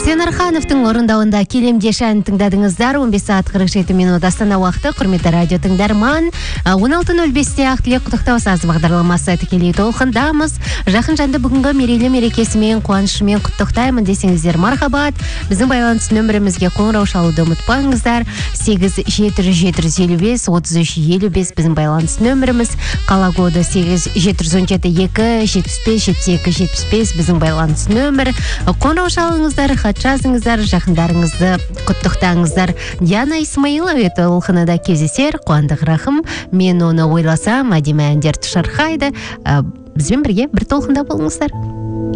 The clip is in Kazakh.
Арсен Архановтың орындауында келемдеш әнін тыңдадыңыздар. 15 сағат 47 минут Астана уақыты. Құрметті радио тыңдарман, 16:05-те Ақтілек құттықтау сазы бағдарламасы тікелей толқындамыз. Жақын жанды бүгінгі мерейлі мерекесімен, қуанышымен құттықтаймын десеңіздер мархабат. Біздің байланыс нөмірімізге қоңырау шалуды ұмытпаңыздар. 8-755-33-55 біздің байланыс нөміріміз. Қала коды 8-717-2-75-72-75 біздің байланыс нөмір. Қоңырау шалыңыздар, хат жазыңыздар, жақындарыңызды құттықтаңыздар. Диана Исмаилова толқынында кездесер. Қуандық Рахым, мен оны ойласам, әдемі әндер шырқайды. Бізбен бірге бір толқында болыңыздар.